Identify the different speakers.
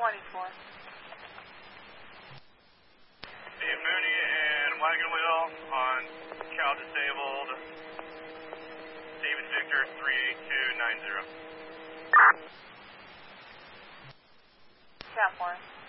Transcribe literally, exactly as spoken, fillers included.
Speaker 1: twenty-four.
Speaker 2: Steve Mooney and Wagon Wheel on Cal Disabled, David Victor three eight two nine zero.
Speaker 1: Cat four.